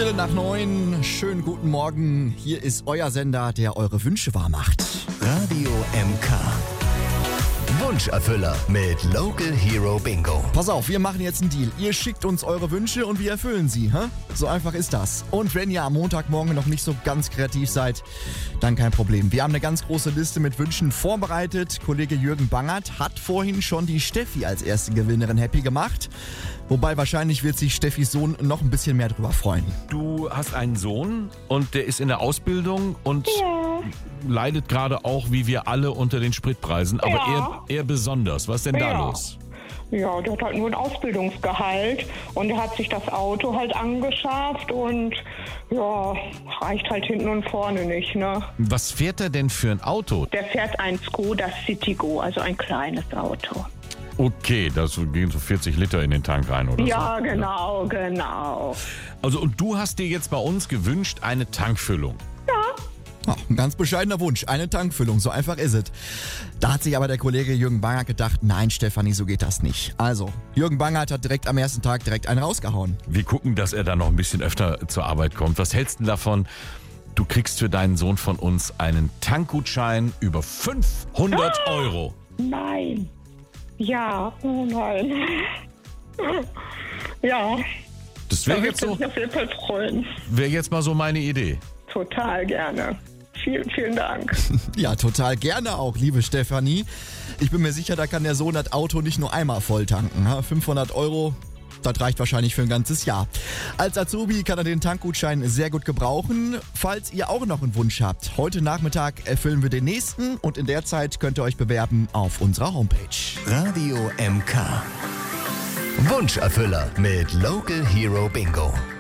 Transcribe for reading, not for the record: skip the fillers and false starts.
8:15. Schönen guten Morgen. Hier ist euer Sender, der eure Wünsche wahr macht. Radio MK. Wunscherfüller mit Local Hero Bingo. Pass auf, wir machen jetzt einen Deal. Ihr schickt uns eure Wünsche und wir erfüllen sie. Hä? So einfach ist das. Und wenn ihr am Montagmorgen noch nicht so ganz kreativ seid, dann kein Problem. Wir haben eine ganz große Liste mit Wünschen vorbereitet. Kollege Jürgen Bangert hat vorhin schon die Steffi als erste Gewinnerin happy gemacht. Wobei wahrscheinlich wird sich Steffis Sohn noch ein bisschen mehr drüber freuen. Du hast einen Sohn und der ist in der Ausbildung und leidet gerade auch, wie wir alle, unter den Spritpreisen. Aber er besonders. Was ist denn da los? Ja, der hat halt nur ein Ausbildungsgehalt und er hat sich das Auto halt angeschafft und ja, reicht halt hinten und vorne nicht, ne? Was fährt er denn für ein Auto? Der fährt ein Skoda Citigo, also ein kleines Auto. Okay, das gehen so 40 Liter in den Tank rein oder so. Ja, genau. Also und du hast dir jetzt bei uns gewünscht eine Tankfüllung. Ach, ein ganz bescheidener Wunsch, eine Tankfüllung, so einfach ist es. Da hat sich aber der Kollege Jürgen Bangert gedacht, nein Stefanie, so geht das nicht. Also, Jürgen Bangert hat direkt am ersten Tag einen rausgehauen. Wir gucken, dass er da noch ein bisschen öfter zur Arbeit kommt. Was hältst du davon? Du kriegst für deinen Sohn von uns einen Tankgutschein über 500 Euro. Nein. Ja, oh nein. Ja, Das da wäre würde jetzt ich so, mich auf jeden Fall freuen. wäre jetzt mal so meine Idee. Total gerne. Vielen Dank. Ja, total gerne auch, liebe Stefanie. Ich bin mir sicher, da kann der Sohn das Auto nicht nur einmal voll tanken. 500 Euro, das reicht wahrscheinlich für ein ganzes Jahr. Als Azubi kann er den Tankgutschein sehr gut gebrauchen. Falls ihr auch noch einen Wunsch habt, heute Nachmittag erfüllen wir den nächsten und in der Zeit könnt ihr euch bewerben auf unserer Homepage. Radio MK. Wunscherfüller mit Local Hero Bingo.